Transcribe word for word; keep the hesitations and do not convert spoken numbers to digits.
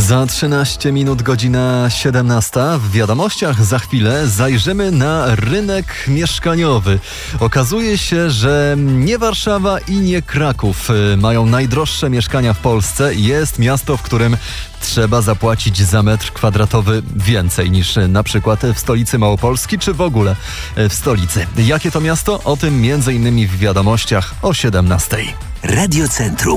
Za trzynaście minut godzina siedemnasta. W wiadomościach za chwilę zajrzymy na rynek mieszkaniowy. Okazuje się, że nie Warszawa i nie Kraków mają najdroższe mieszkania w Polsce. Jest miasto, w którym trzeba zapłacić za metr kwadratowy więcej niż na przykład w stolicy Małopolski, czy w ogóle w stolicy. Jakie to miasto? O tym między innymi w wiadomościach o siedemnastej. Radio Centrum.